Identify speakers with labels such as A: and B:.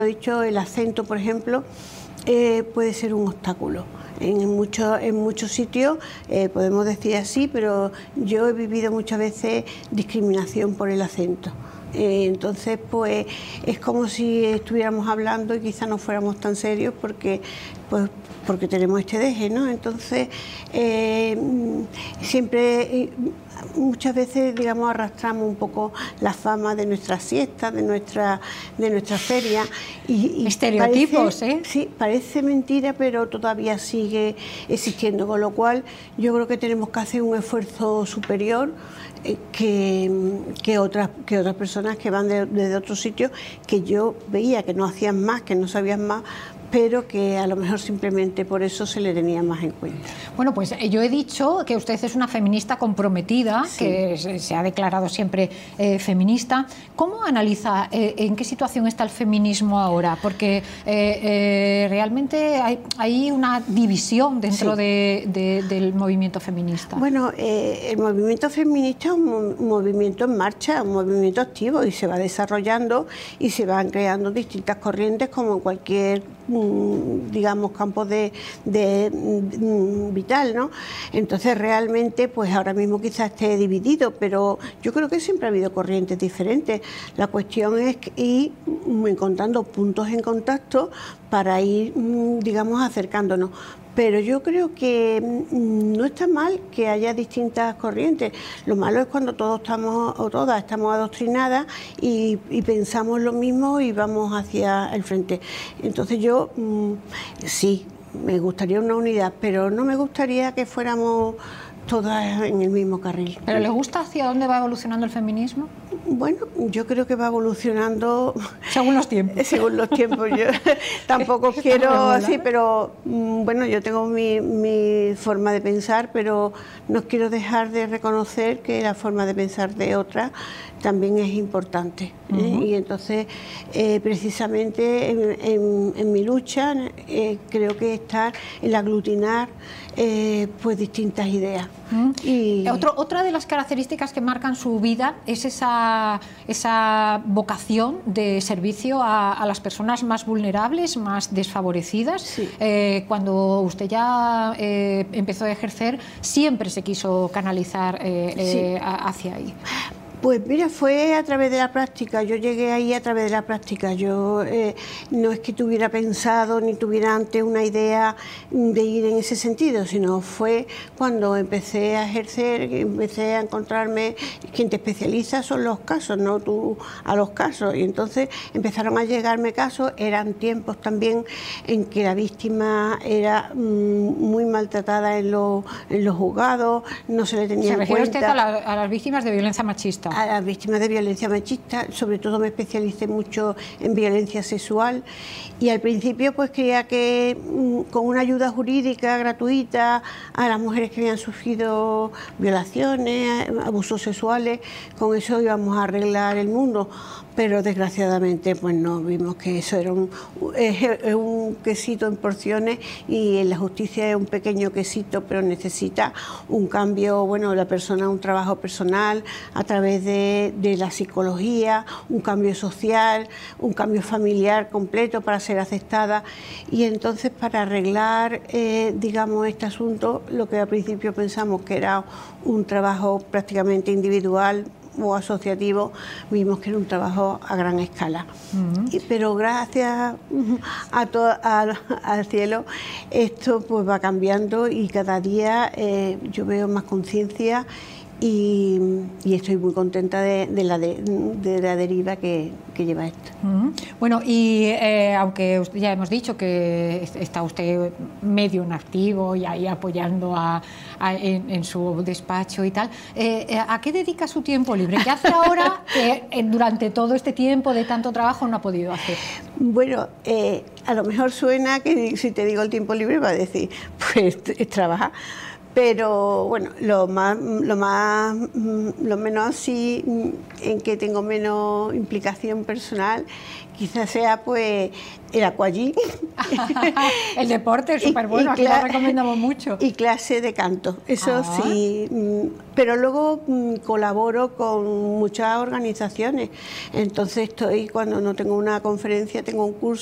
A: He dicho, el acento, por ejemplo, puede ser un obstáculo. En muchos sitios podemos decir así, pero yo he vivido muchas veces discriminación por el acento. Entonces, pues es como si estuviéramos hablando y quizá no fuéramos tan serios porque tenemos este deje, ¿no? Entonces, muchas veces, digamos, arrastramos un poco la fama de nuestras siestas, de nuestra feria. Y
B: estereotipos,
A: parece, sí, parece mentira, pero todavía sigue existiendo, con lo cual yo creo que tenemos que hacer un esfuerzo superior que otras personas que van desde otros sitios, que yo veía que no hacían más, que no sabían más, pero que a lo mejor simplemente por eso se le tenía más en cuenta.
B: Bueno, pues yo he dicho que usted es una feminista comprometida,
A: sí,
B: que se ha declarado siempre feminista. ¿Cómo analiza en qué situación está el feminismo ahora? Porque realmente hay una división dentro
A: sí,
B: del movimiento feminista.
A: Bueno, el movimiento feminista es un movimiento en marcha, un movimiento activo, y se va desarrollando y se van creando distintas corrientes como en cualquier, digamos, campo de vital, ¿no? Entonces realmente, pues ahora mismo quizás esté dividido, pero yo creo que siempre ha habido corrientes diferentes. La cuestión es ir encontrando puntos en contacto para ir, digamos, acercándonos. Pero yo creo que no está mal que haya distintas corrientes. Lo malo es cuando todos estamos, o todas estamos adoctrinadas y pensamos lo mismo y vamos hacia el frente. Entonces yo sí, me gustaría una unidad, pero no me gustaría que fuéramos todas en el mismo carril.
B: ¿Pero le gusta hacia dónde va evolucionando el feminismo?
A: Bueno, yo creo que va evolucionando
B: según los tiempos.
A: Según los tiempos. Yo tampoco quiero así, pero bueno, yo tengo mi forma de pensar, pero no quiero dejar de reconocer que la forma de pensar de otras también es importante. Y entonces, precisamente en mi lucha, creo que estar el aglutinar pues distintas ideas.
B: Otra de las características que marcan su vida es esa vocación de servicio a las personas más vulnerables, más desfavorecidas.
A: Sí.
B: Cuando usted ya empezó a ejercer, siempre se quiso canalizar
A: sí,
B: hacia ahí.
A: Pues mira, fue a través de la práctica. Yo llegué ahí a través de la práctica. Yo no es que tuviera pensado ni tuviera antes una idea de ir en ese sentido, sino fue cuando empecé a ejercer, empecé a encontrarme. Quien te especializa son los casos, no tú a los casos. Y entonces empezaron a llegarme casos. Eran tiempos también en que la víctima era muy maltratada en los juzgados, no se le tenía en cuenta.
B: ¿Se refiere usted a las víctimas de violencia machista?
A: A las víctimas de violencia machista, sobre todo me especialicé mucho en violencia sexual, y al principio pues creía que con una ayuda jurídica gratuita a las mujeres que habían sufrido violaciones, abusos sexuales, con eso íbamos a arreglar el mundo, pero desgraciadamente pues no, vimos que eso era un quesito en porciones, y en la justicia es un pequeño quesito, pero necesita un cambio, bueno, la persona, un trabajo personal a través de la psicología, un cambio social, un cambio familiar completo para ser aceptada. Y entonces, para arreglar, digamos, este asunto, lo que al principio pensamos que era un trabajo prácticamente individual o asociativo, vimos que era un trabajo a gran escala. Pero gracias al cielo, esto pues va cambiando, y cada día yo veo más conciencia. Y estoy muy contenta de la deriva que lleva esto.
B: Bueno, y aunque ya hemos dicho que está usted medio en activo y ahí apoyando en su despacho y tal, ¿a qué dedica su tiempo libre? ¿Qué hace ahora que durante todo este tiempo de tanto trabajo no ha podido hacer?
A: Bueno, a lo mejor suena que si te digo el tiempo libre va a decir, pues es trabajar. Pero bueno, lo menos así en que tengo menos implicación personal, quizás sea pues el aquagym.
B: El deporte es súper bueno, aquí lo recomendamos mucho.
A: Y clase de canto, eso sí. Pero luego colaboro con muchas organizaciones. Entonces cuando no tengo una conferencia, tengo un curso